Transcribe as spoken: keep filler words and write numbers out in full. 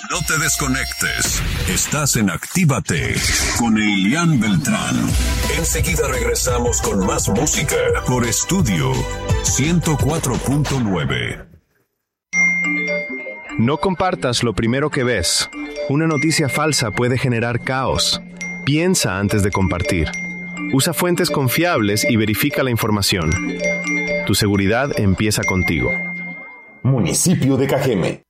No te desconectes. Estás en Actívate con Elian Beltrán. Enseguida regresamos con más música por Estudio ciento cuatro punto nueve. No compartas lo primero que ves. Una noticia falsa puede generar caos. Piensa antes de compartir. Usa fuentes confiables y verifica la información. Tu seguridad empieza contigo. Municipio de Cajeme.